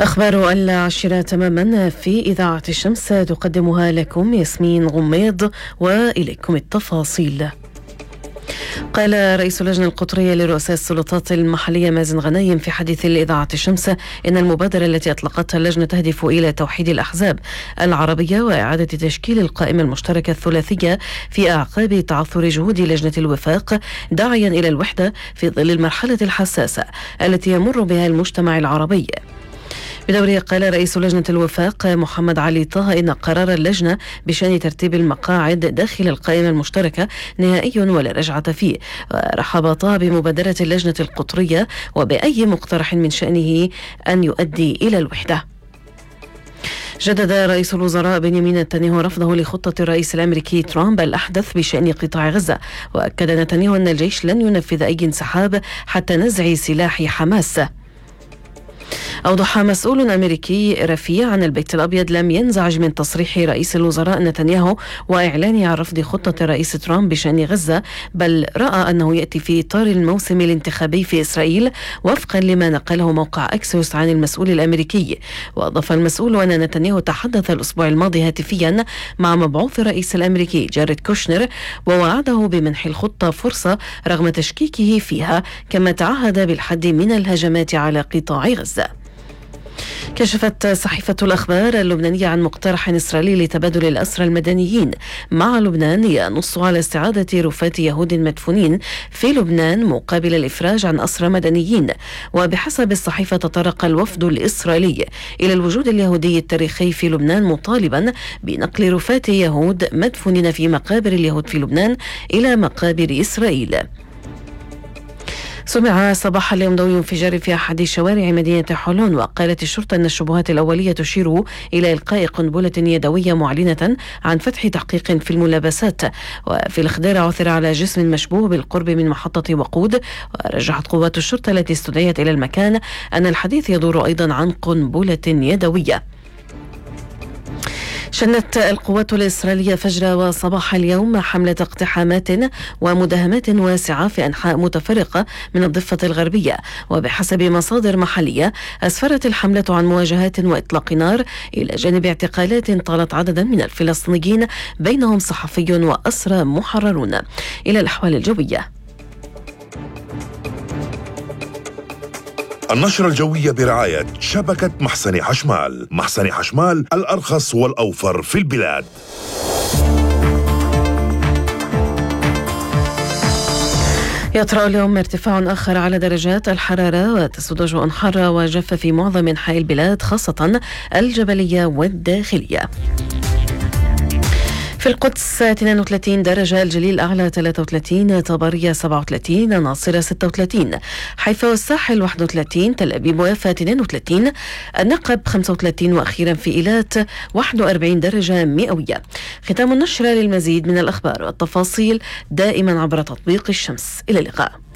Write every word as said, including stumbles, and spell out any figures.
أخبار العاشرة تماما في إذاعة الشمس تقدمها لكم ياسمين غميض، وإليكم التفاصيل. قال رئيس اللجنة القطرية لرؤساء السلطات المحلية مازن غنايم في حديث لإذاعة الشمس إن المبادرة التي أطلقتها اللجنة تهدف إلى توحيد الأحزاب العربية وإعادة تشكيل القائمة المشتركة الثلاثية في أعقاب تعثر جهود لجنة الوفاق، داعيا إلى الوحدة في ظل المرحلة الحساسة التي يمر بها المجتمع العربي. بدوره قال رئيس لجنة الوفاق محمد علي طه إن قرار اللجنة بشأن ترتيب المقاعد داخل القائمة المشتركة نهائي ولا رجعة فيه، ورحب طه بمبادرة اللجنة القطرية وبأي مقترح من شأنه أن يؤدي إلى الوحدة. جدد رئيس الوزراء بنيامين نتنياهو رفضه لخطة الرئيس الأمريكي ترامب الأحدث بشأن قطاع غزة، وأكد نتنياهو أن الجيش لن ينفذ أي انسحاب حتى نزع سلاح حماس. أوضح مسؤول أمريكي رفيع عن البيت الأبيض لم ينزعج من تصريح رئيس الوزراء نتنياهو وإعلانه عن رفض خطة الرئيس ترامب بشأن غزة، بل رأى أنه يأتي في إطار الموسم الانتخابي في إسرائيل وفقا لما نقله موقع أكسيوس عن المسؤول الأمريكي. وأضاف المسؤول أن نتنياهو تحدث الأسبوع الماضي هاتفيا مع مبعوث الرئيس الأمريكي جاريد كوشنر ووعده بمنح الخطة فرصة رغم تشكيكه فيها، كما تعهد بالحد من الهجمات على قطاع غزة. كشفت صحيفة الأخبار اللبنانية عن مقترح إسرائيلي لتبادل الأسرى المدنيين مع لبنان ينص على استعادة رفات يهود مدفونين في لبنان مقابل الإفراج عن أسرى مدنيين. وبحسب الصحيفة تطرق الوفد الإسرائيلي إلى الوجود اليهودي التاريخي في لبنان مطالبا بنقل رفات يهود مدفونين في مقابر اليهود في لبنان إلى مقابر إسرائيل. سمع صباح اليوم ضوء انفجار في أحد شوارع مدينة حولون، وقالت الشرطة أن الشبهات الأولية تشير إلى إلقاء قنبلة يدوية معلنة عن فتح تحقيق في الملابسات. وفي الخديرة عثر على جسم مشبوه بالقرب من محطة وقود، ورجحت قوات الشرطة التي استدعيت إلى المكان أن الحديث يدور أيضا عن قنبلة يدوية. شنت القوات الإسرائيلية فجر وصباح اليوم حملة اقتحامات ومداهمات واسعة في أنحاء متفرقة من الضفة الغربية، وبحسب مصادر محلية أسفرت الحملة عن مواجهات وإطلاق نار إلى جانب اعتقالات طالت عددا من الفلسطينيين بينهم صحفي وأسرى محررون. إلى الأحوال الجوية. النشرة الجوية برعاية شبكة محسن حشمال. محسن حشمال الأرخص والأوفر في البلاد. يطرأ اليوم ارتفاع آخر على درجات الحرارة، وتسود أجواء حارة وجافة في معظم أنحاء البلاد خاصة الجبلية والداخلية. في القدس اثنين وثلاثين درجة، الجليل الأعلى ثلاثة وثلاثين، طبرية سبعة وثلاثين، ناصرة ستة وثلاثين، حيفا والساحل واحد وثلاثين، تل أبيب ويافا اثنين وثلاثين، النقب خمسة وثلاثين، وأخيرا في إيلات واحد وأربعين درجة مئوية. ختام النشرة. للمزيد من الأخبار والتفاصيل دائما عبر تطبيق الشمس. إلى اللقاء.